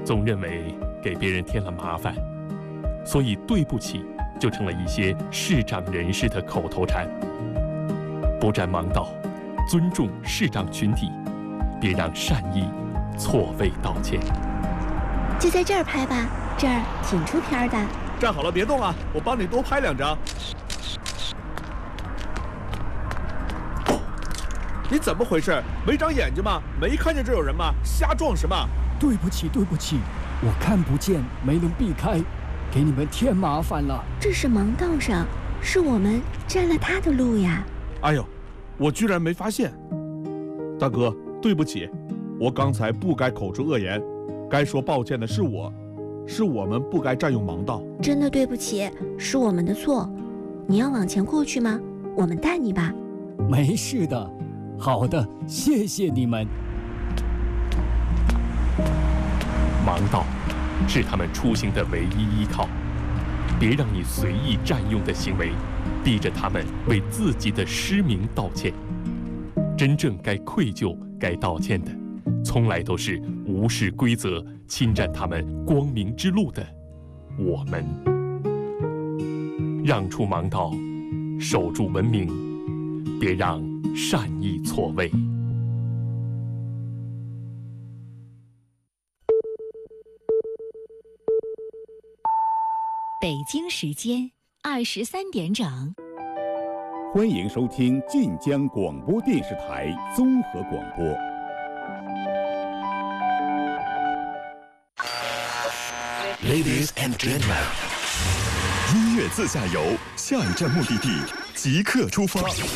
总认为给别人添了麻烦，所以对不起就成了一些视长人士的口头禅。不占盲道，尊重视长群体，别让善意错位道歉。 就在这儿拍吧，这儿挺出片的。 站好了，别动啊，我帮你多拍2张。你怎么回事？没长眼睛吗？没看见这有人吗？瞎撞什么？ 对不起，我看不见，没能避开，给你们添麻烦了。 这是盲道上，是我们占了他的路呀。 哎呦，我居然没发现。大哥，对不起，我刚才不该口出恶言，该说抱歉的是我们不该占用盲道。 真的对不起，是我们的错。你要往前过去吗？我们带你吧。 没事的。好的，谢谢你们。 盲道是他们出行的唯一依靠，别让你随意占用的行为逼着他们为自己的失明道歉。真正该愧疚、该道歉的，从来都是无视规则、侵占他们光明之路的我们。让出盲道，守住文明，别让善意错位。 北京时间23点整， 欢迎收听晋江广播电视台综合广播。 Ladies and gentlemen， 音乐自驾游，下一站目的地即刻出发。